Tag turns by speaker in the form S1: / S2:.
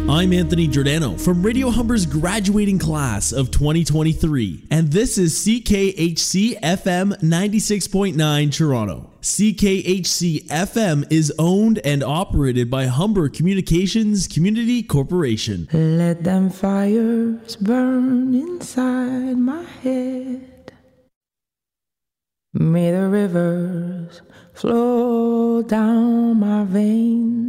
S1: I'm Anthony Giordano from Radio Humber's graduating class of 2023, and this is CKHC FM 96.9 Toronto. CKHC FM is owned and operated by Humber Communications Community Corporation.
S2: Let them fires burn inside my head. May the rivers flow down my veins.